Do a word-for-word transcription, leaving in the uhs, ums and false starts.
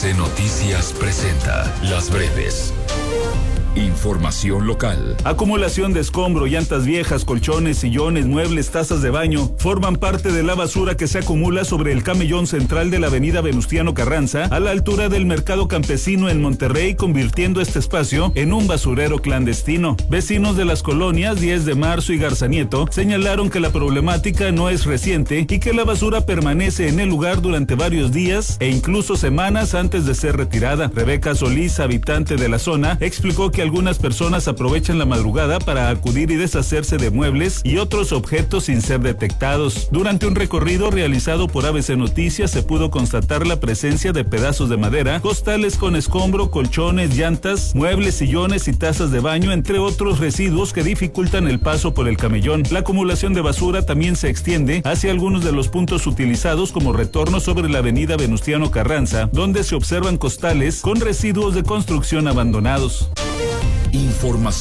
A B C Noticias presenta Las Breves. Información local. Acumulación de escombro, llantas viejas, colchones, sillones, muebles, tazas de baño forman parte de la basura que se acumula sobre el camellón central de la avenida Venustiano Carranza a la altura del mercado campesino en Monterrey, convirtiendo este espacio en un basurero clandestino. Vecinos de las colonias diez de marzo y Garzanieto señalaron que la problemática no es reciente y que la basura permanece en el lugar durante varios días e incluso semanas antes de ser retirada. Rebeca Solís, habitante de la zona, explicó que algunas personas aprovechan la madrugada para acudir y deshacerse de muebles y otros objetos sin ser detectados. Durante un recorrido realizado por A B C Noticias se pudo constatar la presencia de pedazos de madera, costales con escombro, colchones, llantas, muebles, sillones y tazas de baño, entre otros residuos que dificultan el paso por el camellón. La acumulación de basura también se extiende hacia algunos de los puntos utilizados como retorno sobre la avenida Venustiano Carranza, donde se observan costales con residuos de construcción abandonados. Información.